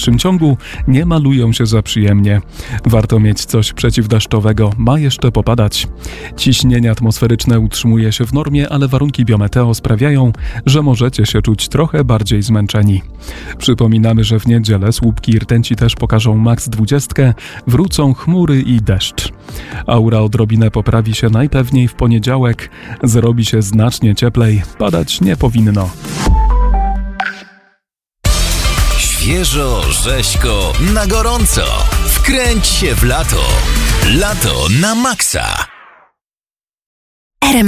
dalszym ciągu nie malują się za przyjemnie. Warto mieć coś przeciwdeszczowego, ma jeszcze popadać. Ciśnienie atmosferyczne utrzymuje się w normie, ale warunki biometeo sprawiają, że możecie się czuć trochę bardziej zmęczeni. Przypominamy, że w niedzielę słupki rtęci też pokażą maks 20, wrócą chmury i deszcz. Aura odrobinę poprawi się najpewniej w poniedziałek, zrobi się znacznie cieplej, padać nie powinno. Świeżo, rzeźko, na gorąco. Wkręć się w lato. Lato na maksa.